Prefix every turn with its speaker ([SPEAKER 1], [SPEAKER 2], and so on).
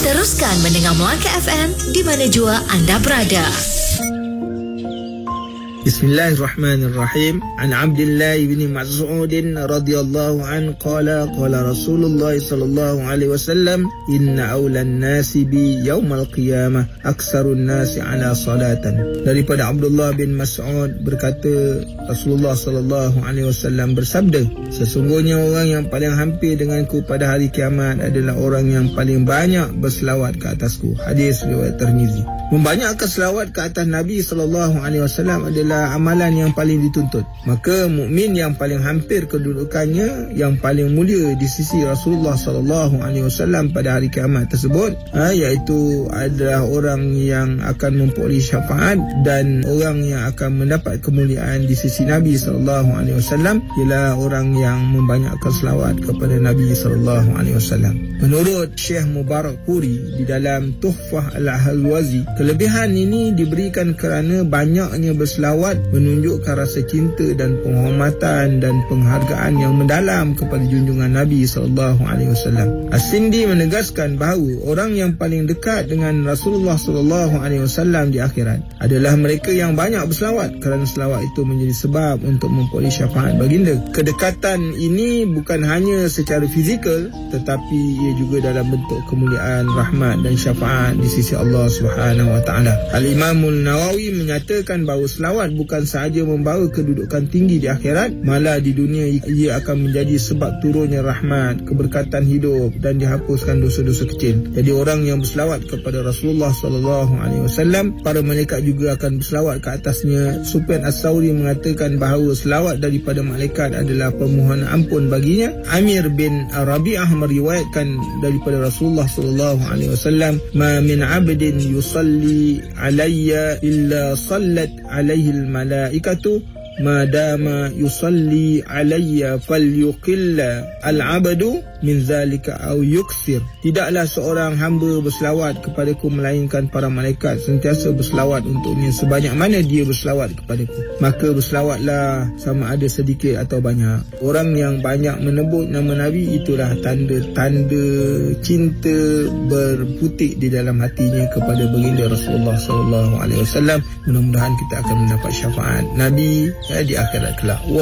[SPEAKER 1] Teruskan mendengar Melaka FM di mana jua anda berada.
[SPEAKER 2] Bismillahirrahmanirrahim. An Abdullah bin Mas'ud radhiyallahu an qala Rasulullah sallallahu alaihi wasallam inna awlan nasi bi yaumal qiyamah aktsarun nasi ala salatan. Daripada Abdullah bin Mas'ud berkata, Rasulullah sallallahu alaihi wasallam bersabda, sesungguhnya orang yang paling hampir denganku pada hari kiamat adalah orang yang paling banyak berselawat ke atasku. Hadis riwayat Tirmizi. Membanyakkan selawat ke atas Nabi sallallahu alaihi wasallam adalah amalan yang paling dituntut. Maka mukmin yang paling hampir kedudukannya, yang paling mulia di sisi Rasulullah sallallahu alaihi wasallam pada hari kiamat tersebut, iaitu adalah orang yang akan memperoleh syafaat dan orang yang akan mendapat kemuliaan di sisi Nabi sallallahu alaihi wasallam ialah orang yang membanyakkan selawat kepada Nabi sallallahu alaihi wasallam. Menurut Syekh Mubarakpuri di dalam Tuhfah Al-Halwazi, kelebihan ini diberikan kerana banyaknya berselawat menunjukkan rasa cinta dan penghormatan dan penghargaan yang mendalam kepada junjungan Nabi SAW. As-Sindi menegaskan bahawa orang yang paling dekat dengan Rasulullah SAW di akhirat adalah mereka yang banyak berselawat, kerana selawat itu menjadi sebab untuk memperoleh syafaat baginda. Kedekatan ini bukan hanya secara fizikal, tetapi ia juga dalam bentuk kemuliaan, rahmat dan syafaat di sisi Allah Subhanahu wa taala. Al-Imamul Nawawi menyatakan bahawa selawat bukan sahaja membawa kedudukan tinggi di akhirat, malah di dunia ia akan menjadi sebab turunnya rahmat, keberkatan hidup dan dihapuskan dosa-dosa kecil. Jadi orang yang berselawat kepada Rasulullah SAW, para malaikat juga akan berselawat ke atasnya. Sufyan As-Sauri mengatakan bahawa selawat daripada malaikat adalah permohonan ampun baginya. Amir bin Rabi'ah meriwayatkan daripada Rasulullah SAW, ma min abdin yusalli alayya illa sallat alaihi al-malaikatu ma dama yusalli alayya falyuqilla al-abdu min zalika aw yuksir. Tidaklah seorang hamba berselawat kepadaku melainkan para malaikat sentiasa berselawat untuknya sebanyak mana dia berselawat kepadaku. Maka berselawatlah sama ada sedikit atau banyak. Orang yang banyak menyebut nama Nabi, itulah tanda-tanda cinta berputik di dalam hatinya kepada baginda Rasulullah SAW. Mudah-mudahan kita akan mendapat syafaat Nabi di akhirat kelak.